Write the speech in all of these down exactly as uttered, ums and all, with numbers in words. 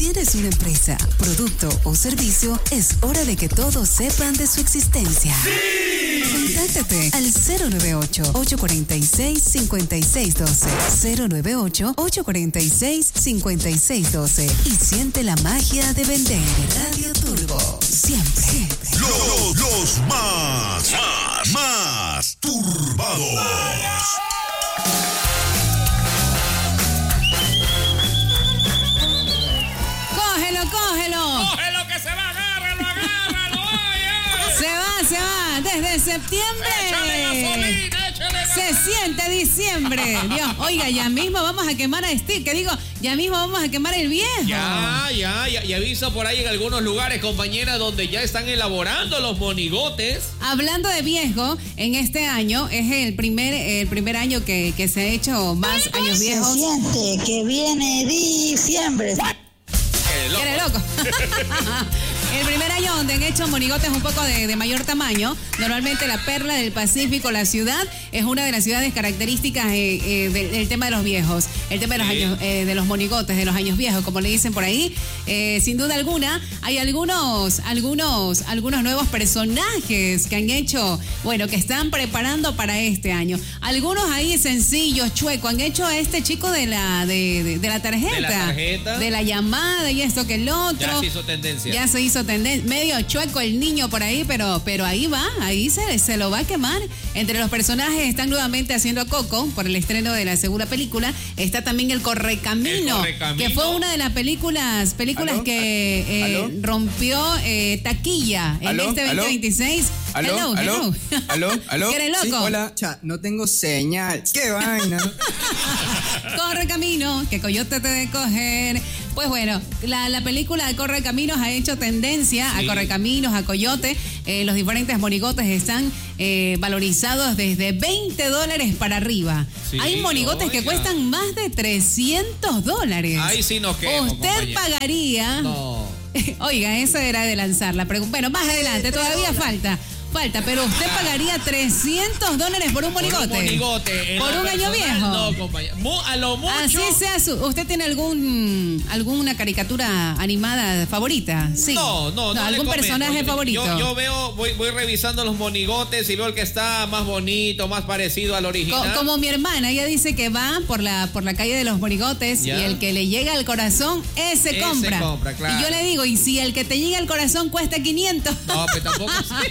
tienes una empresa, producto o servicio, es hora de que todos sepan de su existencia. ¡Sí! Contáctate al cero nueve ocho, ocho cuatro seis, cinco seis uno dos, cero nueve ocho, ocho cuatro seis, cinco seis uno dos y siente la magia de vender. Radio Turbo, siempre. siempre. Los, los más, más, más turbados. ¡Cógelo, cógelo! ¡Cógelo que se va! ¡Agárralo, agárralo! ¡Oye! Se va, se va. Desde septiembre. ¡Échale gasolina, échale gasolina! Se siente diciembre. Dios, oiga, ya mismo vamos a quemar a Steve. Que digo, ya mismo vamos a quemar el viejo. Ya, ya, ya. Y aviso por ahí en algunos lugares, compañeras, donde ya están elaborando los monigotes. Hablando de viejo, en este año es el primer, el primer año que, que se ha hecho más años viejos. Se siente que viene diciembre. Loco. Eres loco. El primer año donde han hecho monigotes un poco de, de mayor tamaño. Normalmente la perla del Pacífico, la ciudad, es una de las ciudades características eh, eh, del, del tema de los viejos. El tema de los Sí. años, eh, de los monigotes, de los años viejos, como le dicen por ahí. Eh, sin duda alguna, hay algunos, algunos, algunos nuevos personajes que han hecho, bueno, que están preparando para este año. Algunos ahí sencillos, chuecos, han hecho a este chico de la, de, de, de la tarjeta. De la tarjeta. De la llamada y esto que el otro. Ya se hizo tendencia. Ya se hizo tendencia. Medio chueco el niño por ahí, pero, pero ahí va, ahí se, se lo va a quemar. Entre los personajes están nuevamente haciendo a Coco por el estreno de la segunda película. Está también el Correcamino, El Correcamino. que fue una de las películas, películas ¿Aló? que eh, ¿Aló? rompió eh, taquilla en ¿Aló? este ¿Aló? veinte veintiséis. ¿Aló? Hello, ¿Aló? hello. ¿Aló? ¿Aló? ¿Qué eres loco? Sí, hola. Cha, no tengo señal. ¡Qué vaina! Corre camino, que Coyote te de coger. Pues bueno, la, la película de Corre Caminos ha hecho tendencia Sí. a Corre Caminos, a Coyote. Eh, los diferentes monigotes están eh, valorizados desde veinte dólares para arriba. Sí, Hay monigotes que oiga. cuestan más de trescientos dólares. Ahí sí nos quemo, Usted compañera. pagaría. No. Oiga, eso era de lanzar la pregunta. Bueno, más adelante, todavía falta. Falta, pero usted pagaría trescientos dólares por un monigote. Por un monigote. En ¿Por lo un año personal, viejo? No, compañera. Mu- a lo mucho. Así sea su, ¿usted tiene algún alguna caricatura animada favorita? Sí. No, no, no. ¿Algún le comento. personaje Yo- favorito? Yo, yo veo, voy, voy revisando los monigotes y veo el que está más bonito, más parecido al Co- original. como mi hermana, ella dice que va por la por la calle de los monigotes Ya. y el que le llega al corazón, ese, Ese compra. compra, claro. Y yo le digo, ¿y si el que te llega al corazón cuesta quinientos? No, pero tampoco.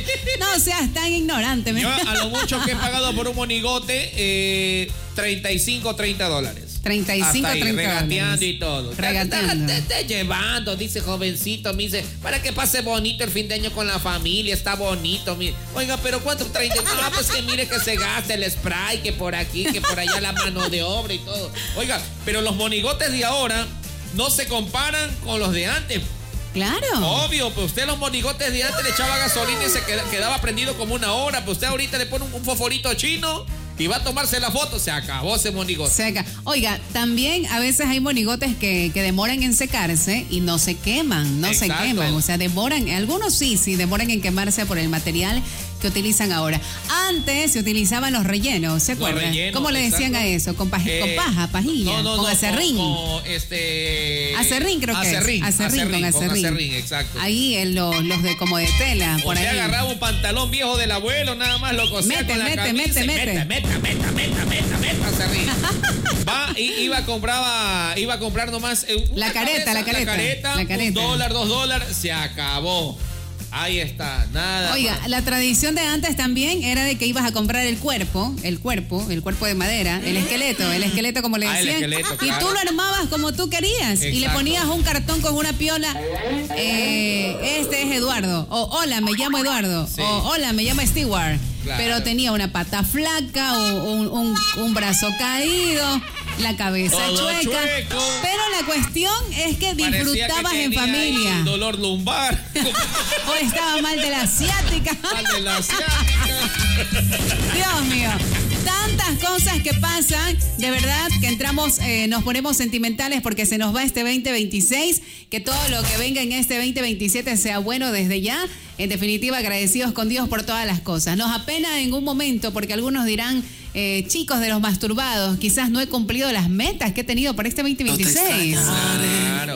No seas tan ignorante. ¿me? Yo a lo mucho que he pagado por un monigote, eh, treinta y cinco, treinta dólares. treinta y cinco, Hasta ahí, treinta regateando dólares. y todo. Regateando. Te, te- te llevando, dice jovencito, me dice, para que pase bonito el fin de año con la familia, está bonito. Mire. Oiga, pero ¿cuánto? treinta. No, pues que mire que se gasta el spray, que por aquí, que por allá la mano de obra y todo. Oiga, pero los monigotes de ahora no se comparan con los de antes. Claro. Obvio, pues usted los monigotes de antes le echaba gasolina y se queda- quedaba prendido como una hora. Pues usted ahorita le pone un, un fosforito chino y va a tomarse la foto. Se acabó ese monigote. Seca. Oiga, también a veces hay monigotes que, que demoran en secarse y no se queman, no Exacto. se queman. O sea, demoran, algunos sí, sí, demoran en quemarse por el material que utilizan ahora. Antes se utilizaban los rellenos, ¿se Los acuerdan? rellenos, ¿Cómo le decían exacto. a eso? Con, paja, Eh, con paja, pajilla, no, no, con no, acerrín. Con, con, este... Acerrín creo que acerrín, es. Acerrín, con con acerrín. acerrín, exacto. Ahí en los, los de como de tela, por Usted ahí. agarraba un pantalón viejo del abuelo, nada más lo cosía Mete, con la mete, camisa mete, y mete. meta, meta, meta, meta, meta, meta, acerrín. Va, y, iba a comprar, iba a comprar nomás eh, una La careta, cabeza, la careta, la careta, la careta. un dólar, dos dólares, se acabó. Ahí está, nada. Oiga, más. la tradición de antes también era de que ibas a comprar el cuerpo, el cuerpo, el cuerpo de madera, el esqueleto, el esqueleto como le Ah, el decían. esqueleto, y claro. tú lo armabas como tú querías y le Exacto. ponías un cartón con una piola. eh, este es Eduardo. O hola, me llamo Eduardo. Sí. O hola, me llamo Stewart. Claro. Pero tenía una pata flaca, o un, un- un brazo caído, la cabeza Todo chueca. chueco. Pero la cuestión es que Parecía que disfrutabas en tenía familia. ahí dolor lumbar. O estaba mal de la asiática. Mal de la asiática. Dios mío, tantas cosas que pasan, de verdad que entramos, eh, nos ponemos sentimentales porque se nos va este veinte veintiséis, que todo lo que venga en este veinte veintisiete sea bueno desde ya. En definitiva, agradecidos con Dios por todas las cosas. Nos apena en un momento porque algunos dirán, eh, chicos de los masturbados, quizás no he cumplido las metas que he tenido para este veinte veintiséis. Claro.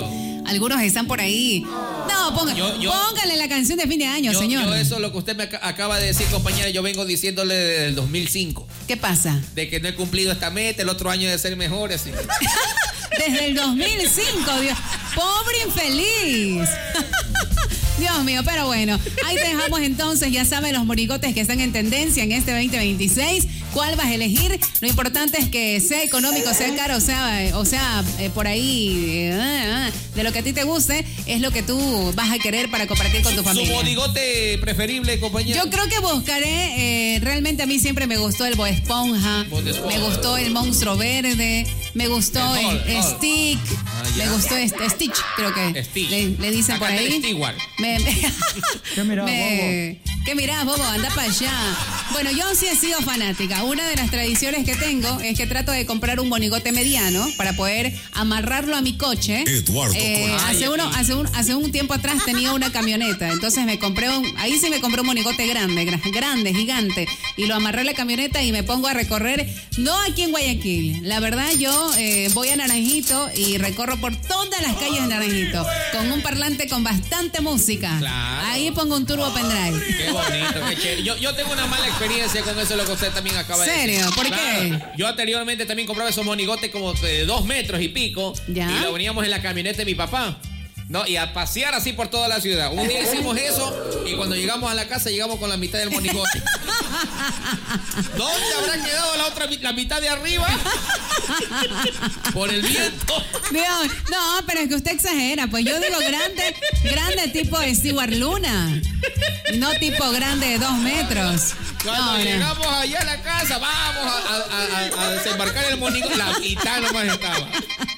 Algunos están por ahí. No, ponga, Yo- yo- póngale la canción de fin de año, Yo, señor. yo eso es lo que usted me ac- acaba de decir, compañera, yo vengo diciéndole desde el dos mil cinco. ¿Qué pasa? De que no he cumplido esta meta, el otro año de ser mejor, así. Desde el dos mil cinco, Dios. Pobre infeliz. Dios mío, pero bueno, ahí dejamos entonces, ya saben, los monigotes que están en tendencia en este veinte veintiséis. ¿Cuál vas a elegir? Lo importante es que sea económico, sea caro, o sea, eh, o sea eh, por ahí, eh, ah, ah, de lo que a ti te guste, es lo que tú vas a querer para compartir con tu Su familia. monigote preferible, compañera. Yo creo que buscaré, eh, realmente a mí siempre me gustó el Bob Esponja, Bob Esponja. me gustó el Monstruo Verde, me gustó El el, Hulk, Hulk. Stick, Ah, ya. me gustó este, Stitch, creo que Stitch. Le, le dicen Acá por está ahí. el Stewart. Me, me- ¿Qué mirás, me- ¿Qué mirás, Bobo? Anda para allá. Bueno, yo sí he sido fanática. Una de las tradiciones que tengo es que trato de comprar un monigote mediano para poder amarrarlo a mi coche. Eduardo Eh, Cortés. hace, uno, hace, un, hace un tiempo atrás tenía una camioneta, entonces me compré un, ahí sí me compré un monigote grande, gra- grande, gigante, y lo amarré a la camioneta y me pongo a recorrer, no aquí en Guayaquil, la verdad yo eh, voy a Naranjito y recorro por todas las calles de Naranjito, con un parlante con bastante música. Claro. Ahí pongo un turbo pendrive. Qué bonito, qué chévere. Yo, yo tengo una mala experiencia con eso, lo que usted también acaba de decir. ¿Serio? ¿Por qué? Yo anteriormente también compraba esos monigotes como de dos metros y pico. Ya. Y lo veníamos en la camioneta de mi papá. ¿No? Y a pasear así por toda la ciudad. Un día hicimos eso y cuando llegamos a la casa llegamos con la mitad del monigote. ¿Dónde habrá quedado la otra mi- la mitad de arriba? Por el viento. Dios, no, pero es que usted exagera, pues yo digo grande, grande tipo de Stewart Luna, no tipo grande de dos metros. Cuando No, no. llegamos allá a la casa, vamos a, a- a- a desembarcar el monigote. La mitad nomás estaba.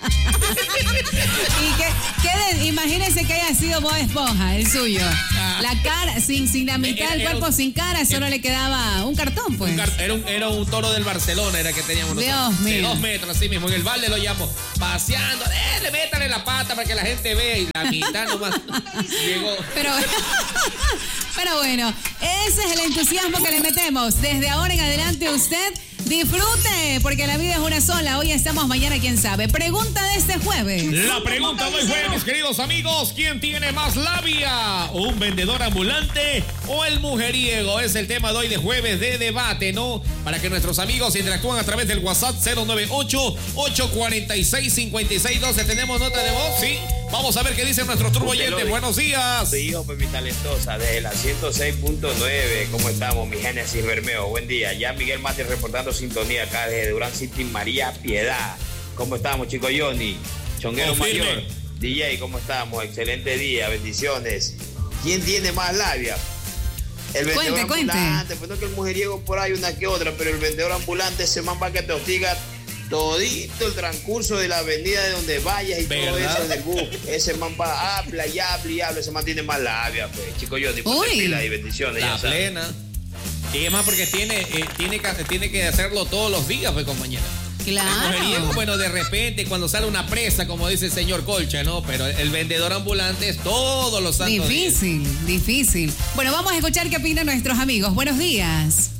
Y que, que de- imagínese que haya sido Bob Esponja, el suyo. La cara, sin, sin la mitad Era- del era cuerpo, un- sin cara, solo le quedaba un cartón, pues. Un car- Era un, era un toro del Barcelona, era que teníamos nosotros. Dios De mío. dos metros, así mismo. En el balde lo llamo paseando. Eh, le métale la pata para que la gente vea. Y la mitad nomás llegó. Pero, pero bueno, ese es el entusiasmo que le metemos. Desde ahora en adelante usted disfrute, porque la vida es una sola. Hoy estamos, mañana quién sabe. Pregunta de este jueves. La pregunta de hoy fue, mis queridos amigos, ¿quién tiene más labia? ¿Un vendedor ambulante o el mujeriego? Es el tema de hoy de jueves de debate, ¿no? Para que nuestros amigos interactúen a través del WhatsApp cero nueve ocho, ocho cuatro seis, cinco seis uno dos. ¿Tenemos nota de voz? Sí. Vamos a ver qué dicen nuestros turbo oyentes. Buenos días. Tu hijo, pues, mi talentosa, de la ciento seis punto nueve. ¿Cómo estamos, mi Génesis Bermeo? Buen día. Ya Miguel Mati reportando sintonía acá desde Durán City, María Piedad. ¿Cómo estamos, chico Johnny? Chonguero Confirme. Mayor. D J, ¿cómo estamos? Excelente día, bendiciones. ¿Quién tiene más labia? El vendedor Cuente, cuente. ambulante. Pues no que el mujeriego por ahí una que otra, pero el vendedor ambulante, ese man va que te hostiga todito el transcurso de la avenida de donde vayas y todo ¿Verdad? eso en el bus. Ese man va, habla y habla y habla. Ese man tiene más labia, pues. Chico Johnny, ponte Uy. pila y bendiciones. La ya sabes. plena. Y es más porque tiene, eh, tiene, que, tiene que hacerlo todos los días, pues, compañera. El mujeriego, Claro. bueno, de repente cuando sale una presa, como dice el señor Colcha, ¿no? Pero el vendedor ambulante es todos los santos días. Difícil, difícil. Bueno, vamos a escuchar qué opinan nuestros amigos. Buenos días.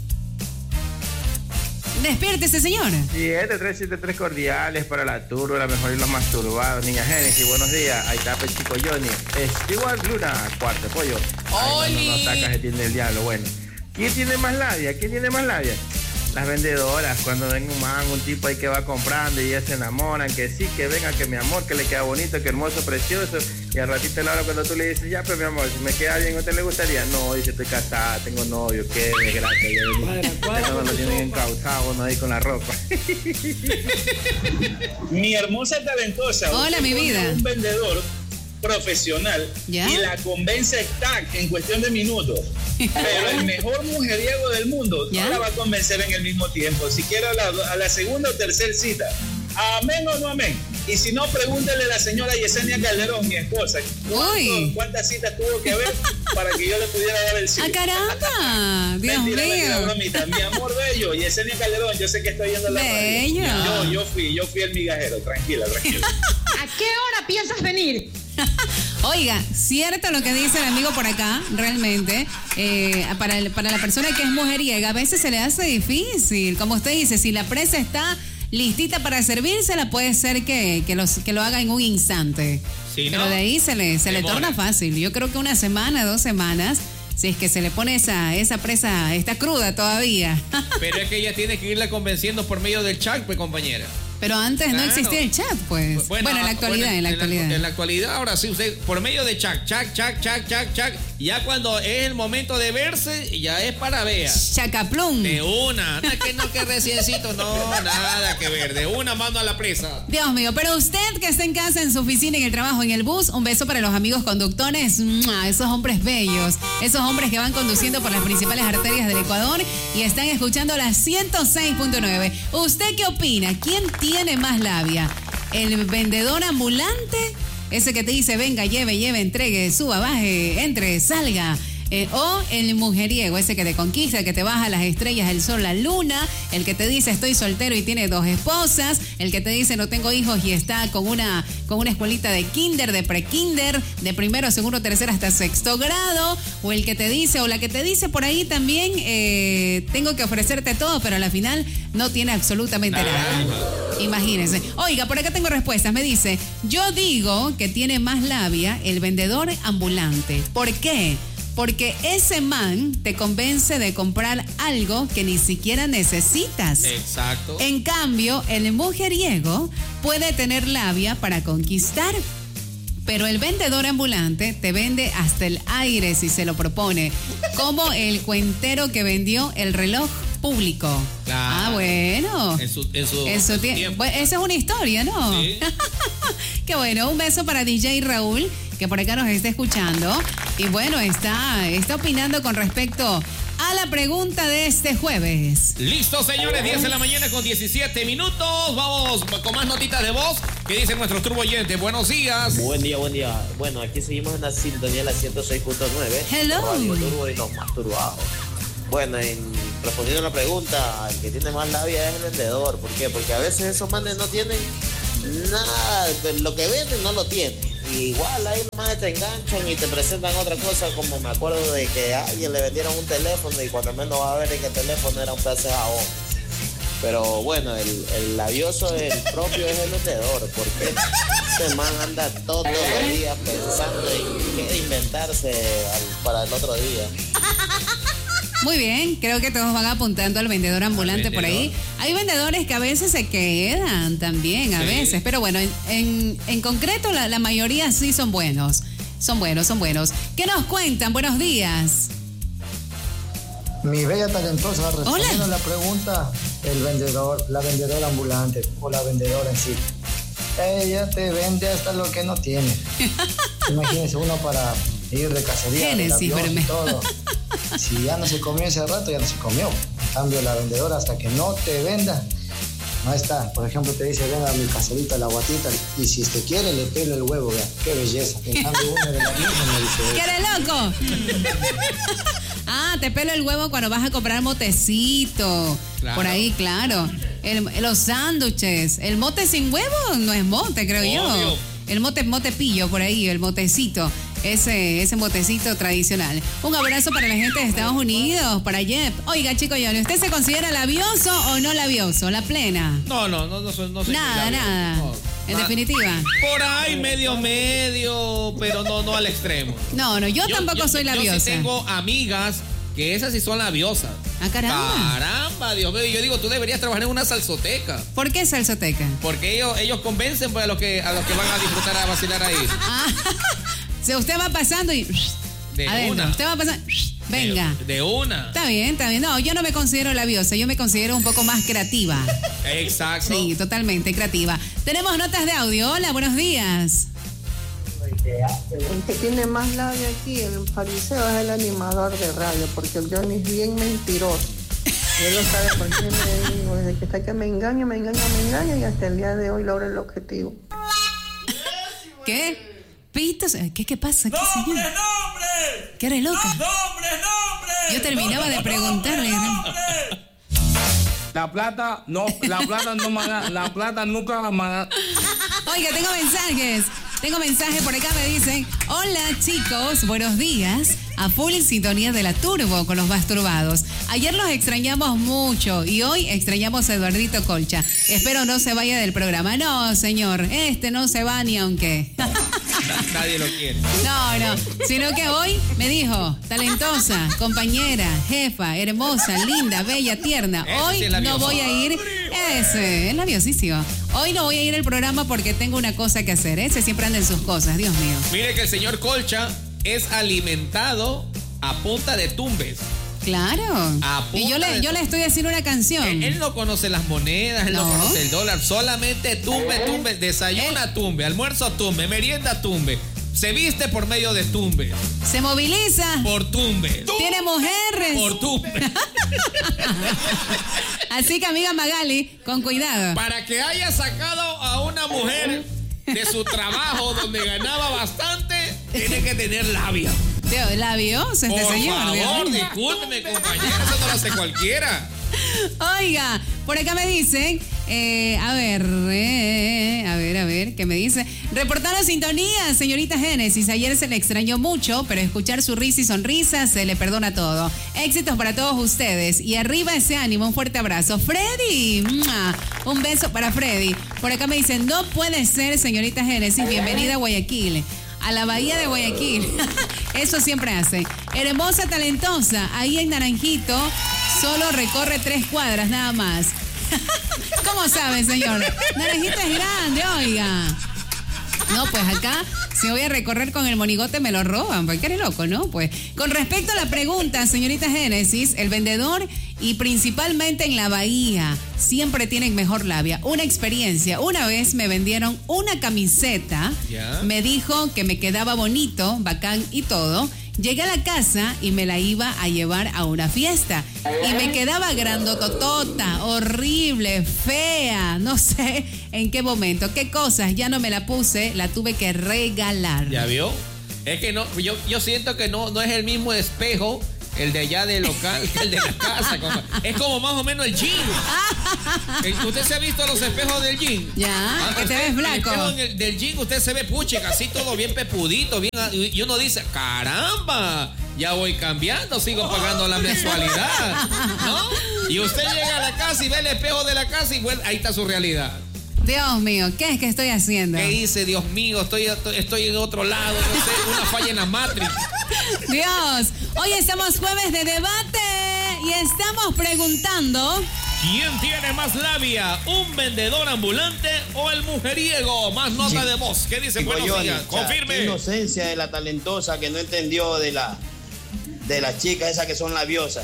Despiértese, señor. siete tres siete tres cordiales para la turba, la mejor y los más turbados. Niña Génesis, buenos días. Ahí está el chico Johnny. Stewart Luna, cuarto pollo. Ay, no, no, no, ¡Oli! saca, se tiene el diablo. Bueno, ¿quién tiene más labia? ¿Quién tiene más labia? Las vendedoras, cuando ven un man, un tipo ahí que va comprando y ellas se enamoran, que sí, que venga, que mi amor, que le queda bonito, que hermoso, precioso. Y al ratito la hora cuando tú le dices, ya, pero mi amor, si me queda bien, ¿a usted le gustaría? No, dice, estoy casada, tengo novio, qué desgracia. Eso no lo tienen encauzado, no ahí con la ropa. Mi hermosa talentosa. Hola, usted mi pone vida. a un vendedor profesional ¿Ya? y la convence tac en cuestión de minutos. Pero el mejor mujeriego del mundo ¿Ya? no la va a convencer en el mismo tiempo. Siquiera a la, a la segunda o tercera cita. Amén o no amén. Y si no, pregúntele a la señora Yesenia Calderón, mi esposa, ¿cuánto- Uy. ¿cuántas citas tuvo que haber para que yo le pudiera dar el sí? ¡Ah, caramba! Dios Mentira, mentira, mío. bromita. Mi amor bello, Yesenia Calderón, yo sé que estoy viendo la Bello. radio. Yo, yo fui, yo fui el migajero, tranquila, tranquila. ¿A qué hora piensas venir? Oiga, cierto lo que dice el amigo por acá, realmente, eh, para, el- para la persona que es mujeriega, a veces se le hace difícil. Como usted dice, si la presa está listita para servírsela, puede ser que, que, los, que lo haga en un instante. Sí, ¿no? Pero de ahí se le, se le Demora. torna fácil. Yo creo que una semana, dos semanas, si es que se le pone esa, esa presa, está cruda todavía. Pero es que ella tiene que irla convenciendo por medio del chat, pues, compañera. Pero antes Claro. no existía el chat, pues. Bueno, en la actualidad, bueno, en la actualidad. En la actualidad, ahora sí, usted, por medio de chat, chat, chat, chat, chat, chat, ya cuando es el momento de verse, ya es para vea. Chacaplum. De una. No, que no, que reciencito, no, nada que ver. De una mano a la presa. Dios mío, pero usted que está en casa, en su oficina, en el trabajo, en el bus, un beso para los amigos conductores, ¡mua! Esos hombres bellos, esos hombres que van conduciendo por las principales arterias del Ecuador y están escuchando la ciento seis punto nueve. ¿Usted qué opina? ¿Quién tiene más labia? ¿El vendedor ambulante? Ese que te dice, venga, lleve, lleve, entregue, suba, baje, entre, salga. Eh, o el mujeriego, ese que te conquista, que te baja las estrellas, el sol, la luna, el que te dice estoy soltero y tiene dos esposas, el que te dice no tengo hijos y está con una, con una escuelita de kinder, de pre-kinder, de primero, segundo, tercero hasta sexto grado, o el que te dice, o la que te dice por ahí también, eh, tengo que ofrecerte todo, pero a la final no tiene absolutamente nada. Imagínense. Oiga, por acá tengo respuestas. Me dice, yo digo que tiene más labia el vendedor ambulante. ¿Por qué? Porque ese man te convence de comprar algo que ni siquiera necesitas. Exacto. En cambio, el mujeriego puede tener labia para conquistar. Pero el vendedor ambulante te vende hasta el aire si se lo propone. Como el cuentero que vendió el reloj público. Claro. Ah, bueno. En su, en su, En su en su tie- tiempo. Bueno, esa es una historia, ¿no? Sí. Qué bueno, un beso para D J Raúl, que por acá nos está escuchando. Y bueno, está, está opinando con respecto a la pregunta de este jueves. Listo, señores, diez de la mañana con diecisiete minutos. Vamos con más notitas de voz que dicen nuestros turbo oyentes. Buenos días. Buen día, buen día. Bueno, aquí seguimos en la sintonía de la ciento seis punto nueve. Hello. Radio Turbo y los más turbados. Bueno, en, respondiendo a la pregunta, el que tiene más labia es el vendedor. ¿Por qué? Porque a veces esos manes no tienen nada, de lo que venden no lo tienen. Y igual ahí los manes te enganchan y te presentan otra cosa, como me acuerdo de que a alguien le vendieron un teléfono y cuando menos va a ver en que el teléfono era un pedazo de jabón. Pero bueno, el, el labioso, el propio es el vendedor, porque este man anda todos los días pensando en qué inventarse al- para el otro día. Muy bien, creo que todos van apuntando al vendedor ambulante Al por ahí. vendedor. Hay vendedores que a veces se quedan también, a Sí. veces. Pero bueno, en, en, en concreto la, la mayoría sí son buenos. Son buenos, son buenos. ¿Qué nos cuentan? Buenos días. Mi bella talentosa, respondiendo a la pregunta, el vendedor, la vendedora ambulante o la vendedora en sí. Ella te vende hasta lo que no tiene. Imagínense uno para ir de cacería, del Génesis, avión y verme. todo. Si ya no se comió ese rato, ya no se comió. En cambio, la vendedora hasta que no te venda, no está. Por ejemplo, te dice, venga mi caserita, la guatita, y si te quiere, le pele el huevo, vea. Qué belleza. En cambio, una de la misma me dice, ¿Qué eres loco? Ah, te pelo el huevo cuando vas a comprar motecito. Claro. Por ahí, claro. El- los sándwiches. El mote sin huevo no es mote, creo Obvio. yo. El mote, mote pillo por ahí, el motecito. Ese, ese motecito tradicional. Un abrazo para la gente de Estados Unidos, para Jep. Oiga, chico Johnny, ¿usted se considera labioso o no labioso? La plena. No, no, no, no soy, no soy Nada, muy labio. nada. No, En nada. definitiva. Por ahí medio, medio, pero no, no al extremo. No, no, yo, tampoco soy labiosa. Yo sí tengo amigas que esas sí son labiosas. Ah, caramba. Caramba, Dios mío. Yo digo, tú deberías trabajar en una salsoteca. ¿Por qué salsoteca? Porque ellos, ellos convencen pues, a los que a los que van a disfrutar a vacilar ahí. Ah, si usted va pasando y De adentro, una. usted va pasando, venga. De, de una. Está bien, está bien. No, yo no me considero labiosa, yo me considero un poco más creativa. Exacto. Sí, totalmente creativa. Tenemos notas de audio. Hola, buenos días. El que tiene más labia aquí, el fariseo, es el animador de radio, porque el Johnny es bien mentiroso. Y él lo sabe por qué me digo, desde que está que me engaña, me engaña, me engaña, y hasta el día de hoy logra el objetivo. ¿Qué? Pitos, ¿qué, qué pasa? ¿Qué señor? ¿Qué eres loca? Yo terminaba de preguntarle. La plata no, la plata no mana, la plata nunca mana. Oiga, tengo mensajes. Tengo mensajes por acá, me dicen, hola chicos, buenos días. A full en sintonía de la Turbo con los masturbados. Ayer los extrañamos mucho y hoy extrañamos a Eduardito Colcha. Espero no se vaya del programa. No, señor, este no se va ni aunque. Nadie lo quiere. No, no, sino que hoy me dijo, talentosa, compañera, jefa, hermosa, linda, bella, tierna. Ese Hoy sí es no labioso. voy a ir. Ese, es labiosísimo. Hoy no voy a ir al programa porque tengo una cosa que hacer. Ese siempre anda en sus cosas, Dios mío. Mire que el señor Colcha es alimentado a punta de tumbes. Claro. A Y yo punta le, de yo le estoy haciendo una canción. Él, él no conoce las monedas, él no, No. conoce el dólar, solamente tumbe, tumbe, desayuna tumbe, almuerzo tumbe, merienda tumbe, se viste por medio de tumbe, Se moviliza. por tumbe, Tiene mujeres. por tumbe. Así que, amiga Magali, con cuidado. Para que haya sacado a una mujer de su trabajo donde ganaba bastante, tiene que tener labia. Dios, labioso este Por señor. Dios favor, mío. discúlpeme, compañero, eso no lo hace cualquiera. Oiga, por acá me dicen, eh, a ver, eh, a ver, a ver, ¿qué me dice? Reportando sintonía, señorita Génesis. Ayer se le extrañó mucho, pero escuchar su risa y sonrisa se le perdona todo. Éxitos para todos ustedes. Y arriba ese ánimo, un fuerte abrazo. Freddy, ¡mua! Un beso para Freddy. Por acá me dicen, no puede ser, señorita Génesis, bienvenida a Guayaquil. A la bahía de Guayaquil. Eso siempre hace. Hermosa, talentosa, ahí en Naranjito, solo recorre tres cuadras nada más. ¿Cómo sabe, señor? Naranjito es grande, oiga. No, pues acá, si voy a recorrer con el monigote, me lo roban, porque eres loco, ¿no? Pues, con respecto a la pregunta, señorita Génesis, el vendedor y principalmente en la bahía, siempre tienen mejor labia. Una experiencia, una vez me vendieron una camiseta, ¿Ya? me dijo que me quedaba bonito, bacán y todo. Llegué a la casa y me la iba a llevar a una fiesta. Y me quedaba grandototota, horrible, fea, no sé en qué momento, qué cosas, ya no me la puse, la tuve que regalar. ¿Ya vio? Es que no, yo, yo siento que no, no es el mismo espejo el de allá del local que el de la casa. Como, es como más o menos el jean. ¿Usted se ha visto los espejos del jean? Ya, Ah, que te usted, ves el blanco. espejo en el- del jean usted se ve puche, así todo bien pepudito, bien, y uno dice, caramba, ya voy cambiando, sigo pagando la mensualidad, ¿no? Y usted llega a la casa y ve el espejo de la casa y bueno, ahí está su realidad. Dios mío, ¿qué es que estoy haciendo? ¿Qué hice, Dios mío? Estoy, estoy en otro lado, no sé, una falla en la Matrix. Dios, hoy estamos jueves de debate y estamos preguntando... ¿Quién tiene más labia? ¿Un vendedor ambulante o el mujeriego? Más nota de voz. ¿Qué dice? Chico Buenos Johnny, días. o sea, Confirme. qué inocencia de la talentosa que no entendió de la de las chicas esas que son labiosas.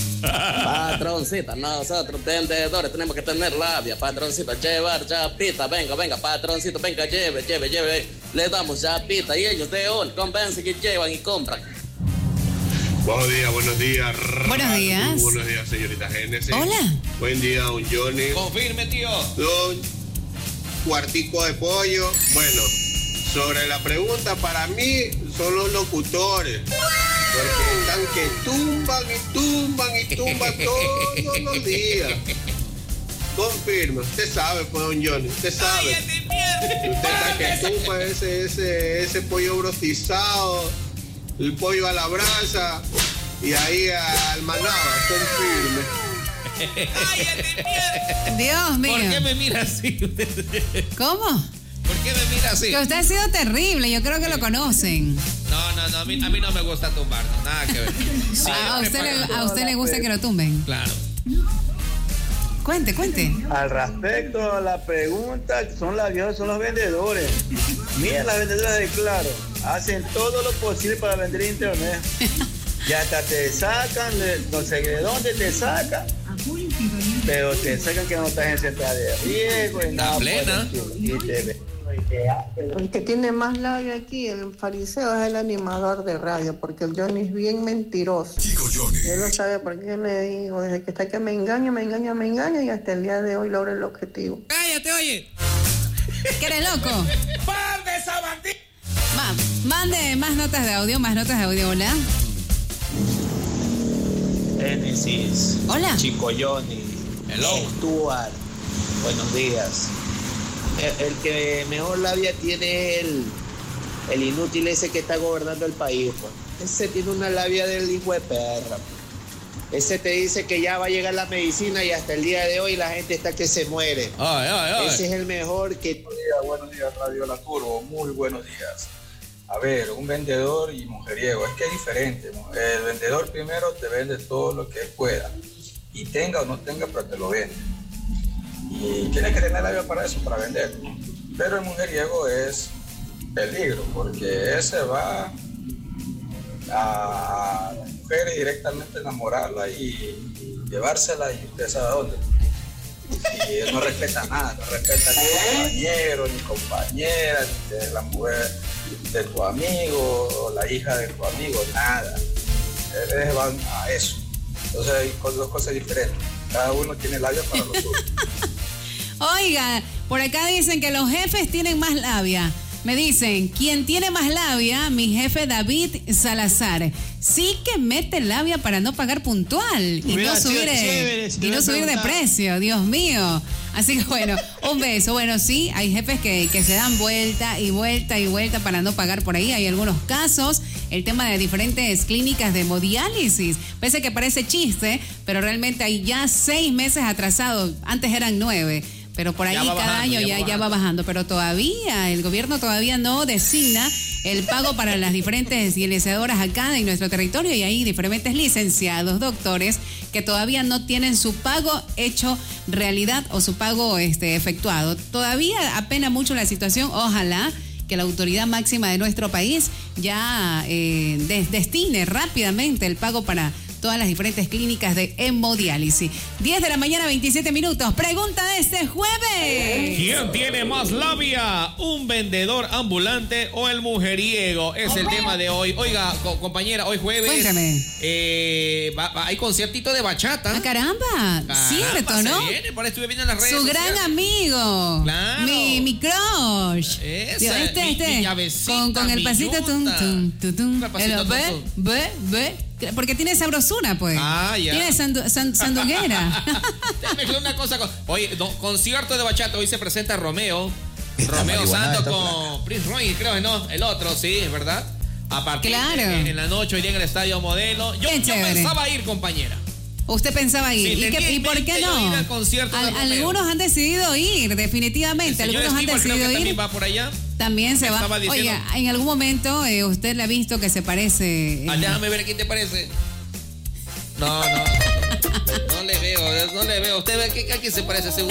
Patroncita, nosotros vendedores tenemos que tener labia, patroncito, llevar chapita, venga, venga, patroncito, venga, lleve, lleve, lleve, le damos chapita y ellos de hoy convencen que llevan y compran. Buenos días, buenos días. Buenos días. Buenos días, señorita Génesis. Hola. Buen día, don Johnny. Confirme, tío. Don cuartico de pollo. Bueno, sobre la pregunta, para mí son los locutores. Porque están que tumban y tumban y tumban todos los días. Confirma, usted sabe, pues, don Johnny, usted sabe. Usted está que tumba ese, ese, ese pollo brostizado, el pollo a la brasa y ahí al manaba, confirme. Dios mío. ¿Por qué me mira así? ¿Cómo? ¿Por qué me mira así? Que usted ha sido terrible, yo creo que lo conocen. No, no, no, a mí, a mí no me gusta tumbarnos, nada que ver. a, usted Siempre le, a usted le gusta que lo tumben. Claro. Cuente, cuente. Al respecto a la pregunta, son labios, son los vendedores. Miren, las vendedoras de Claro, hacen todo lo posible para vender internet. Y hasta te sacan, de, no sé de dónde te sacan, pero te sacan que no estás en central de riesgo y nada. plena. Y te ven. El que tiene más labia aquí, el fariseo, es el animador de radio, porque el Johnny es bien mentiroso. Él no sabe por qué le digo, desde que está que me engaña, me engaña, me engaña, y hasta el día de hoy logra el objetivo. ¡Cállate, oye! ¿Que eres loco? Ma, mande más notas de audio, más notas de audio, hola. Génesis. Hola. Chico Johnny. Hello. Stuart. Buenos días. El, el que mejor labia tiene el, el inútil ese que está gobernando el país, pues. Ese tiene una labia del hijo de perra. Ese te dice que ya va a llegar la medicina y hasta el día de hoy la gente está que se muere. Ay, ay, ay. Ese es el mejor que... Buenos días, buenos días, Radio La Turbo, muy buenos días. A ver, un vendedor y mujeriego, es que es diferente. El vendedor primero te vende todo lo que él pueda, y tenga o no tenga, pero te lo vende. Y tiene que tener labia para eso, para vender. Pero el mujeriego es peligro, porque ese va a las mujeres directamente enamorarla y llevársela, y usted sabe a dónde. Y él no respeta nada, no respeta ni compañero, ni compañera, ni de la mujer de tu amigo, o la hija de tu amigo, nada. Ellos van a eso. Entonces hay dos cosas diferentes. Cada uno tiene labia para lo suyo. Oiga, por acá dicen que los jefes tienen más labia. Me dicen, ¿quién tiene más labia? Mi jefe David Salazar. Sí que mete labia para no pagar puntual y Hubiera no sido subir, chévere si te y no hubiera subir de preguntado. precio, Dios mío. Así que bueno, un beso. Bueno, sí, hay jefes que, que se dan vuelta y vuelta y vuelta para no pagar por ahí. Hay algunos casos, el tema de diferentes clínicas de hemodiálisis. Pese a que parece chiste, pero realmente hay ya seis meses atrasados. Antes eran nueve. Pero por ahí Ya va cada bajando, año ya ya, va ya va bajando. bajando. Pero todavía, el gobierno todavía no designa el pago para las diferentes licenciadoras acá en nuestro territorio. Y hay diferentes licenciados, doctores, que todavía no tienen su pago hecho realidad o su pago este, efectuado. Todavía apena mucho la situación. Ojalá que la autoridad máxima de nuestro país ya eh, des- destine rápidamente el pago para todas las diferentes clínicas de hemodiálisis. diez de la mañana, veintisiete minutos. Pregunta de este jueves. ¿Quién tiene más labia? ¿Un vendedor ambulante o el mujeriego? Es el tema de hoy. Oiga, co- compañera, hoy jueves. Cuéntame. eh, va- va- hay conciertito de bachata. Ah, caramba, Caramba, cierto, se ¿no? viene, por ahí estuve viendo en las redes Su sociales. gran amigo. Claro. Mi, mi crush. Esa, Dios, este, mi- este. mi llavecita, con, con el mi pasito tum, yunta. tum, tum, tum. El pasito El ve, tum, tum. ve, ve. Porque tiene sabrosura, pues. Ah, ya. Tiene sandu- san- sanduguera. Te mezclé una cosa con. Oye, no, concierto de bachata. Hoy se presenta Romeo. Está Romeo marihuana, Santos está con Prince Roy, creo que no. El otro, sí, es verdad. A partir Claro. de en la noche, hoy día en el Estadio Modelo. Yo, Qué yo chévere. pensaba ir, compañera. Usted pensaba ir. Sí, ¿Y, tenía qué- y en por mente qué yo no? ir al concierto de Al- Romeo. algunos han decidido ir, definitivamente. El señor Algunos han Stewart creo que decidido también ir. va por allá. También se Me va. estaba diciendo- Oiga, en algún momento eh, usted le ha visto que se parece. eh, Ah, déjame ver quién te parece. No, no. No le veo, no le veo. ¿Usted ve que a quién se parece ese?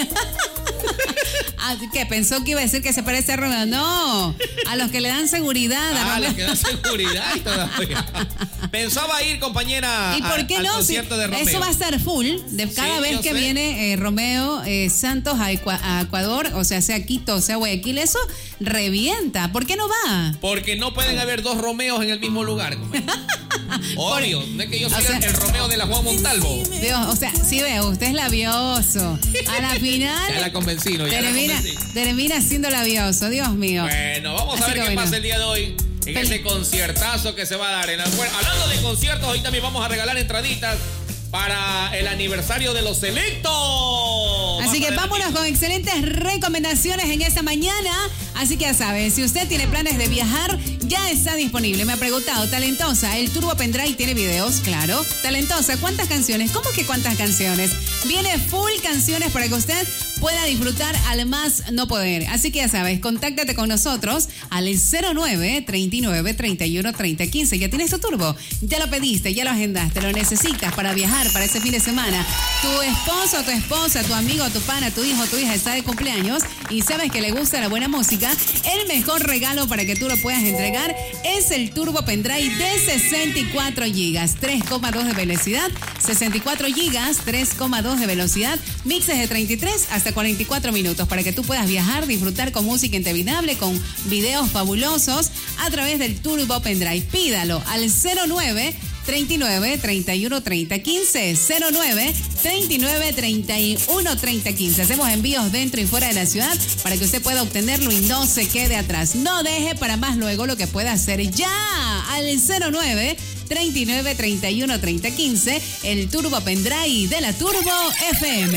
Ah, ¿qué? Pensó que iba a decir que se parece a Romeo. No, a los que le dan seguridad. a Ah, Romeo. los que dan seguridad todavía. Pensaba ir, compañera, ¿Y por qué a- al no? Si concierto de Romeo. eso va a estar full de cada Sí, vez yo que sé. viene eh, Romeo eh, Santos a, Ecua- a Ecuador, o sea, sea Quito, o sea Guayaquil, eso revienta. ¿Por qué no va? Porque no pueden haber dos Romeos en el mismo lugar. compañera. Obvio, no es que yo O sea sea- el Romeo de la Juan Montalvo. Dios, o sea, sí veo, usted es labioso. A la final Ya la convencí, ¿no? Ya la termina, convencí. termina siendo labioso, Dios mío. Bueno, vamos a Así ver que qué bueno. pasa el día de hoy en Fel- ese conciertazo que se va a dar. En la, bueno, hablando de conciertos, hoy también vamos a regalar entraditas para el aniversario de los Selectos. Así que vámonos con excelentes recomendaciones en esta mañana. Así que ya saben, si usted tiene planes de viajar, ya está disponible. Me ha preguntado, Talentosa, ¿el Turbo Pendrive tiene videos? Claro. Talentosa, ¿cuántas canciones? ¿Cómo que cuántas canciones? Viene full canciones para que usted pueda disfrutar al más no poder. Así que ya sabes, contáctate con nosotros al cero nueve, treinta y nueve, treinta y uno, treinta, quince. ¿Ya tienes tu turbo? Ya lo pediste, ya lo agendaste, lo necesitas para viajar para ese fin de semana. Tu esposo, tu esposa, tu amigo, tu pana, tu hijo, tu hija está de cumpleaños y sabes que le gusta la buena música. El mejor regalo para que tú lo puedas entregar es el Turbo Pendrive de sesenta y cuatro gigas, tres coma dos de velocidad, sesenta y cuatro gigas, tres coma dos de velocidad, mixes de treinta y tres hasta cuarenta y cuatro minutos para que tú puedas viajar, disfrutar con música interminable, con videos fabulosos a través del Turbo Pendrive. Pídalo al cero nueve, treinta y nueve, treinta y uno, treinta, quince, cero nueve, treinta y nueve, treinta y uno, treinta, quince. Hacemos envíos dentro y fuera de la ciudad para que usted pueda obtenerlo y no se quede atrás. No deje para más luego lo que pueda hacer ya al cero nueve, treinta y nueve, treinta y uno, treinta, quince, el Turbo Pendrive de la Turbo F M.